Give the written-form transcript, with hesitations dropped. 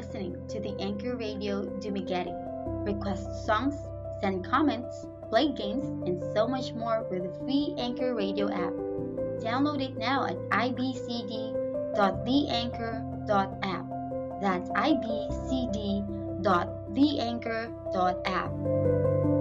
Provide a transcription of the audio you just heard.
listening to the Anchor Radio Dumigetti. Request songs, send comments, play games, and so much more with the free Anchor Radio app. Download it now at ibcd.theanchor.app. That's ibcd.theanchor.app.